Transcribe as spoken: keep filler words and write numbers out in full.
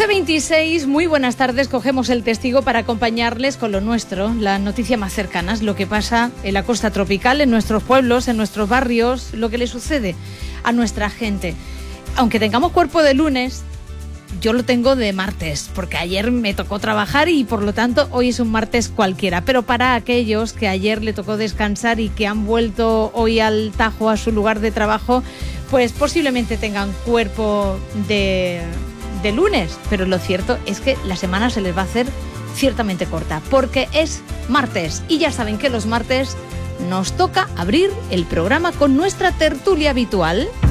doce veintiséis, muy buenas tardes. Cogemos el testigo para acompañarles con lo nuestro, la noticia más cercana, lo que pasa en la costa tropical, en nuestros pueblos, en nuestros barrios, lo que le sucede a nuestra gente. Aunque tengamos cuerpo de lunes, yo lo tengo de martes, porque ayer me tocó trabajar y por lo tanto hoy es un martes cualquiera. Pero para aquellos que ayer le tocó descansar y que han vuelto hoy al tajo a su lugar de trabajo, pues posiblemente tengan cuerpo de... de lunes, pero lo cierto es que la semana se les va a hacer ciertamente corta, porque es martes y ya saben que los martes nos toca abrir el programa con nuestra tertulia habitual.